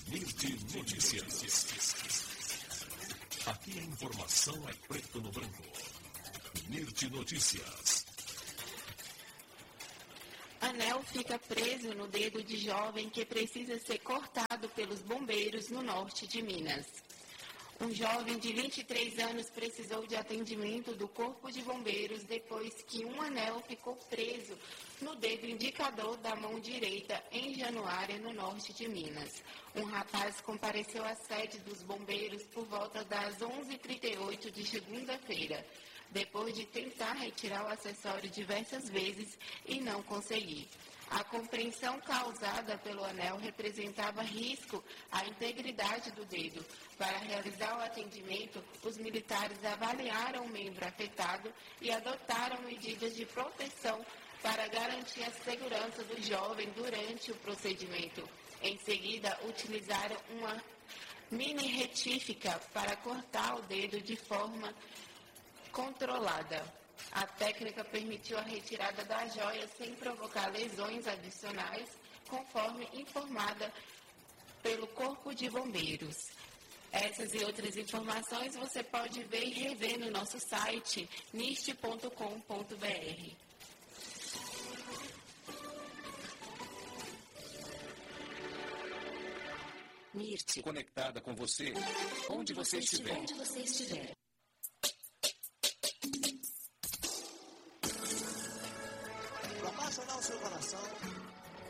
Mirti Notícias. Aqui a informação é preto no branco. Mirti Notícias. Anel fica preso no dedo de jovem que precisa ser cortado pelos bombeiros no norte de Minas. Um jovem de 23 anos precisou de atendimento do Corpo de Bombeiros depois que um anel ficou preso no dedo indicador da mão direita em Januária, no norte de Minas. Um rapaz compareceu à sede dos bombeiros por volta das 11h38 de segunda-feira, depois de tentar retirar o acessório diversas vezes e não conseguir. A compreensão causada pelo anel representava risco à integridade do dedo. Para realizar o atendimento, os militares avaliaram o membro afetado e adotaram medidas de proteção para garantir a segurança do jovem durante o procedimento. Em seguida, utilizaram uma mini retífica para cortar o dedo de forma controlada. A técnica permitiu a retirada da joia sem provocar lesões adicionais, conforme informada pelo Corpo de Bombeiros. Essas e outras informações você pode ver e rever no nosso site nist.com.br. Mirti, conectada com você, onde você estiver. Para apaixonar o seu coração,